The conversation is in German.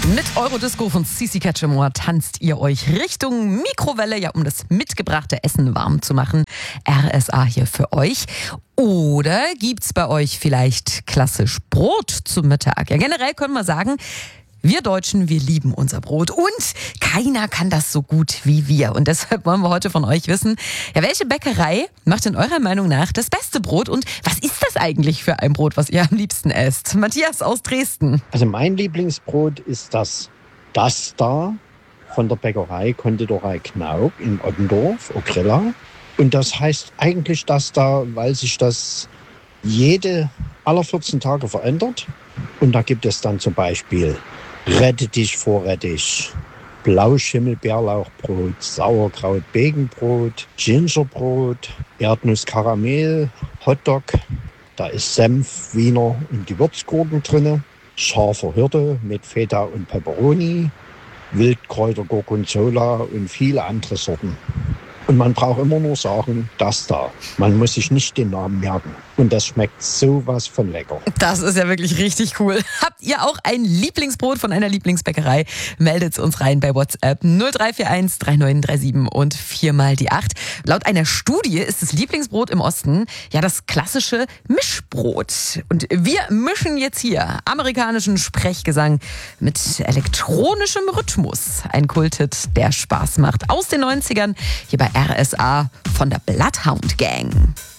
Mit Eurodisco von Sissi Kachemur tanzt ihr euch Richtung Mikrowelle, ja, um das mitgebrachte Essen warm zu machen. RSA hier für euch. Oder gibt's bei euch vielleicht klassisch Brot zum Mittag? Ja, generell können wir sagen, wir Deutschen, wir lieben unser Brot und keiner kann das so gut wie wir. Und deshalb wollen wir heute von euch wissen, ja, welche Bäckerei macht in eurer Meinung nach das beste Brot und was ist das eigentlich für ein Brot, was ihr am liebsten esst? Matthias aus Dresden. Also mein Lieblingsbrot ist das da von der Bäckerei Konditorei Knauk in Ottendorf, Okrilla. Und das heißt eigentlich das da, weil sich das alle 14 Tage verändert. Und da gibt es dann zum Beispiel Rettich, Vorrettich, Blauschimmel-Bärlauchbrot, Sauerkraut-Begenbrot, Gingerbrot, Erdnuss-Karamell, Hotdog. Da ist Senf, Wiener und Gewürzgurken drin, scharfer Hirte mit Feta und Peperoni, Wildkräuter, Gorgonzola und viele andere Sorten. Und man braucht immer nur sagen, das da. Man muss sich nicht den Namen merken. Und das schmeckt sowas von lecker. Das ist ja wirklich richtig cool. Habt ihr auch ein Lieblingsbrot von einer Lieblingsbäckerei? Meldet uns rein bei WhatsApp 0341 3937 und 4 die 8. Laut einer Studie ist das Lieblingsbrot im Osten ja das klassische Mischbrot. Und wir mischen jetzt hier amerikanischen Sprechgesang mit elektronischem Rhythmus. Ein Kulthit, der Spaß macht. Aus den 90ern hier bei RSA von der Bloodhound Gang.